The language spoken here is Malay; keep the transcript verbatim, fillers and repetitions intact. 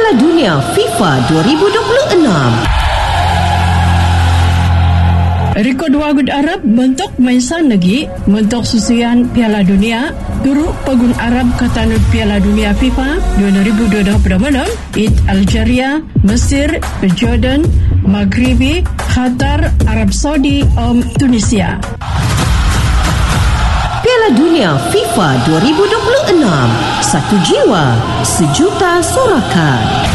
Piala Dunia FIFA dua ribu dua puluh enam. Rekod Wagud Arab bentuk mainsan lagi bentuk susuan Piala Dunia turut pegun Arab katanut Piala Dunia FIFA dua ribu dua puluh enam it Algeria, Mesir, Jordan, Maghribi, Qatar, Arab Saudi, Om Tunisia. Piala Dunia FIFA dua ribu dua puluh enam. Satu jiwa, sejuta sorakan.